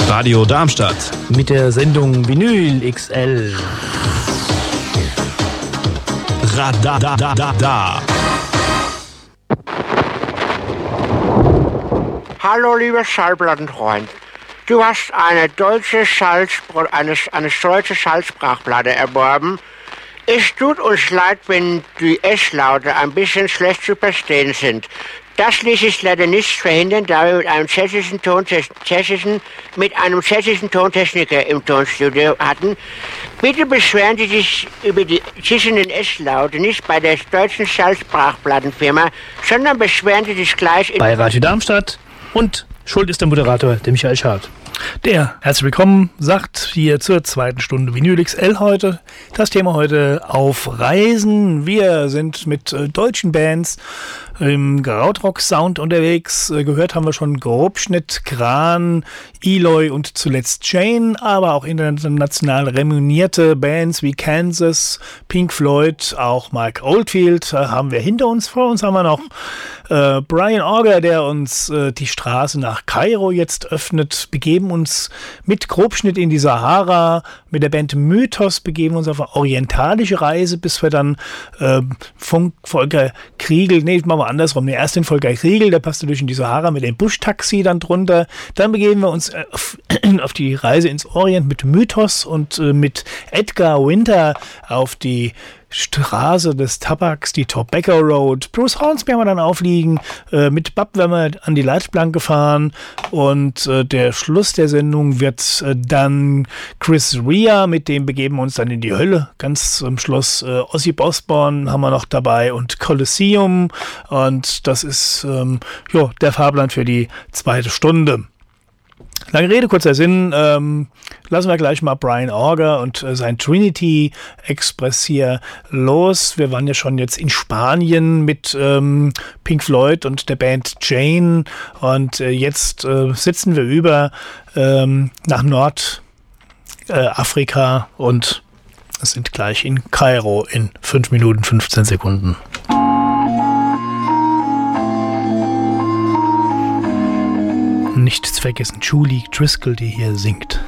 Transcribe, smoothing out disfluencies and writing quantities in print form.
Radio Darmstadt. Mit der Sendung Vinyl XL. Radadadada. Hallo, lieber Schallplattenfreund. Du hast eine deutsche Schallsprachplatte erworben. Es tut uns leid, wenn die S-Laute ein bisschen schlecht zu verstehen sind. Das ließ sich leider nicht verhindern, da wir mit einem tschechischen Tontechniker im Tonstudio hatten. Bitte beschweren Sie sich über die zischenden S-Laute nicht bei der deutschen Schallsprachplattenfirma, sondern beschweren Sie sich gleich bei Radio Darmstadt. Und schuld ist der Moderator, der Michael Schad. Der, herzlich willkommen, sagt hier zur zweiten Stunde Vinyl XL heute. Das Thema heute: auf Reisen. Wir sind mit deutschen Bands im Krautrock-Sound unterwegs. Gehört haben wir schon Grobschnitt, Kran, Eloy und zuletzt Jane, aber auch international renommierte Bands wie Kansas, Pink Floyd, auch Mike Oldfield haben wir hinter uns. Vor uns haben wir noch Brian Auger, der uns die Straße nach Kairo jetzt öffnet. Begeben uns mit Grobschnitt in die Sahara, mit der Band Mythos begeben uns auf eine orientalische Reise, bis wir dann Volker Kriegel, machen wir andersrum, erst den Volker Kriegel, der passt durch in die Sahara mit dem Busch-Taxi dann drunter. Dann begeben wir uns auf die Reise ins Orient mit Mythos und mit Edgar Winter auf die Straße des Tabaks, die Tobacco Road. Bruce Hornsby haben wir dann aufliegen. Mit Bab werden wir an die Leitplanke gefahren. Und der Schluss der Sendung wird dann Chris Rea, mit dem begeben wir uns dann in die Hölle. Ganz zum Schluss Ozzy Osbourne haben wir noch dabei und Colosseum. Und das ist der Fahrplan für die zweite Stunde. Lange Rede, kurzer Sinn, lassen wir gleich mal Brian Auger und sein Trinity Express hier los. Wir waren ja schon jetzt in Spanien mit Pink Floyd und der Band Jane und jetzt sitzen wir über nach Nordafrika und sind gleich in Kairo in 5 Minuten 15 Sekunden. Nicht zu vergessen, Julie Driscoll, die hier singt.